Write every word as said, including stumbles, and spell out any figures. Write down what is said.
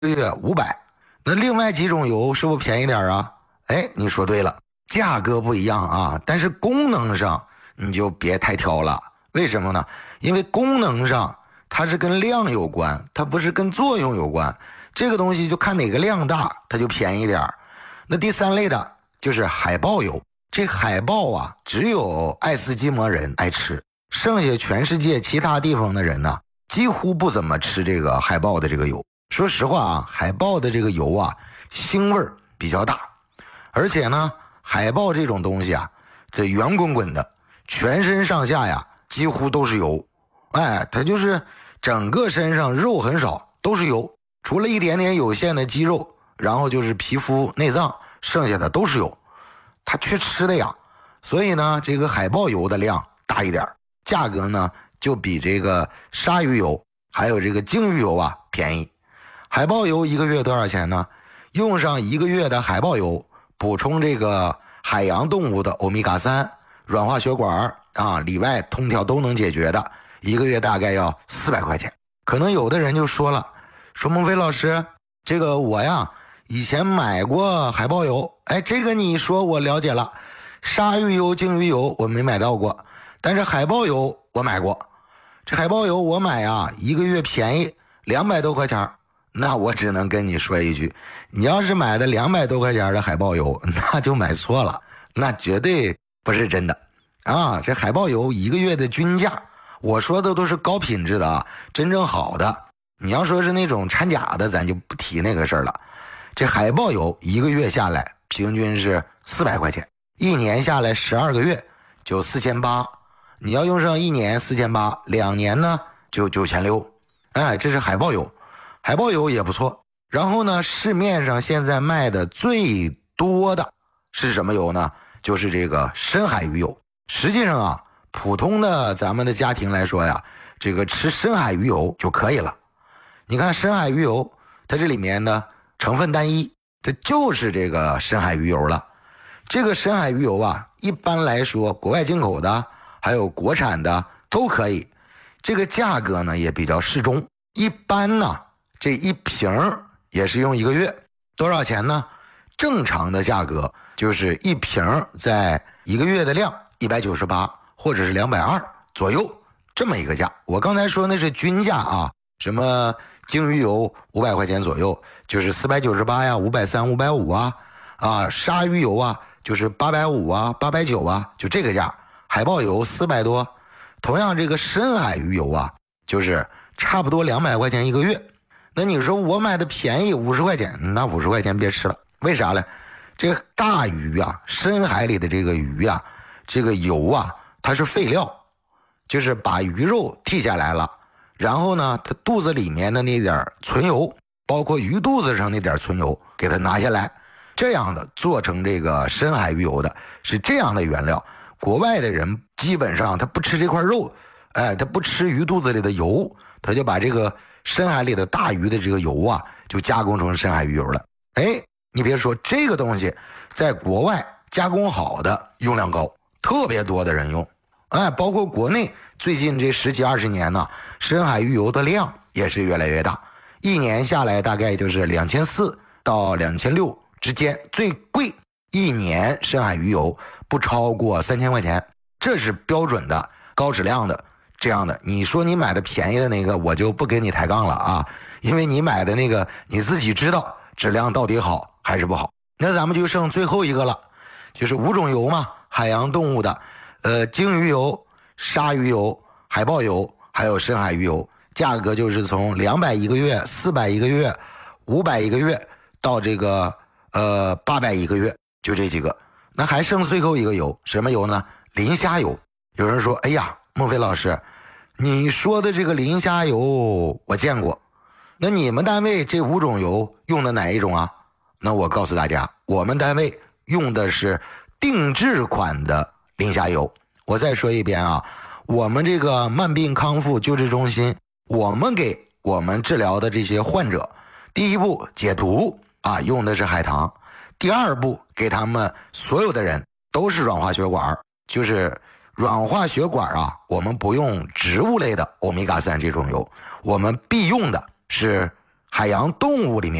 个月五百，那另外几种油是不是便宜点啊？哎，你说对了，价格不一样啊，但是功能上你就别太挑了。为什么呢？因为功能上它是跟量有关，它不是跟作用有关。这个东西就看哪个量大，它就便宜点。那第三类的就是海豹油，这海豹啊，只有爱斯基摩人爱吃，剩下全世界其他地方的人呢，几乎不怎么吃这个海豹的这个油。说实话啊，海豹的这个油啊，腥味比较大，而且呢，海豹这种东西啊，这圆滚滚的，全身上下呀几乎都是油，哎，它就是整个身上肉很少，都是油，除了一点点有限的肌肉，然后就是皮肤内脏，剩下的都是油，它缺吃的呀，所以呢，这个海豹油的量大一点，价格呢就比这个鲨鱼油还有这个鲸鱼油啊便宜。海豹油一个月多少钱呢？用上一个月的海豹油，补充这个海洋动物的欧米伽三，软化血管啊，里外通条都能解决的，一个月大概要四百块钱。可能有的人就说了，说孟非老师，这个我呀以前买过海豹油，哎，这个你说我了解了，鲨鱼油、鲸鱼油我没买到过，但是海豹油我买过。这海豹油我买啊，一个月便宜两百多块钱。那我只能跟你说一句，你要是买的两百多块钱的海豹油，那就买错了，那绝对不是真的啊！这海豹油一个月的均价，我说的都是高品质的啊，真正好的。你要说是那种掺假的，咱就不提那个事儿了。这海豹油一个月下来平均是四百块钱，一年下来十二个月就四千八。你要用上一年四千八，两年呢就九千六。哎，这是海豹油。海豹油也不错，然后呢，市面上现在卖的最多的是什么油呢？就是这个深海鱼油。实际上啊，普通的咱们的家庭来说呀，这个吃深海鱼油就可以了。你看深海鱼油，它这里面呢成分单一，它就是这个深海鱼油了。这个深海鱼油啊，一般来说，国外进口的还有国产的都可以，这个价格呢也比较适中。一般呢，这一瓶也是用一个月，多少钱呢？正常的价格就是一瓶在一个月的量一百九十八或者是两百二左右这么一个价。我刚才说那是均价啊，什么鲸鱼油五百块钱左右，就是四百九十八呀，五百三、五百五啊，啊，鲨鱼油啊，就是八百五啊、八百九啊，就这个价。海豹油四百多，同样这个深海鱼油啊，就是差不多两百块钱一个月。那你说我买的便宜五十块钱，那五十块钱别吃了，为啥呢？这个大鱼啊，深海里的这个鱼啊，这个油啊，它是废料，就是把鱼肉剔下来了，然后呢，它肚子里面的那点存油，包括鱼肚子上那点存油，给它拿下来，这样的做成这个深海鱼油的是这样的原料。国外的人基本上他不吃这块肉，哎，他不吃鱼肚子里的油，他就把这个深海里的大鱼的这个油啊，就加工成深海鱼油了。哎，你别说这个东西，在国外加工好的用量高，特别多的人用。哎，包括国内最近这十几二十年呢，深海鱼油的量也是越来越大，一年下来大概就是两千四到两千六之间，最贵一年深海鱼油不超过三千块钱，这是标准的高质量的。这样的，你说你买的便宜的那个，我就不跟你抬杠了啊，因为你买的那个你自己知道质量到底好还是不好。那咱们就剩最后一个了，就是五种油嘛，海洋动物的，呃，鲸鱼油、鲨鱼油、海豹油，还有深海鱼油，价格就是从两百一个月、四百一个月、五百一个月到这个呃八百一个月，就这几个。那还剩最后一个油，什么油呢？磷虾油。有人说，哎呀，孟非老师，你说的这个磷虾油我见过，那你们单位这五种油用的哪一种啊？那我告诉大家，我们单位用的是定制款的磷虾油。我再说一遍啊，我们这个慢病康复救治中心，我们给我们治疗的这些患者，第一步解毒啊，用的是海棠；第二步给他们所有的人都是软化血管，就是软化血管啊，我们不用植物类的欧米伽三这种油，我们必用的是海洋动物里面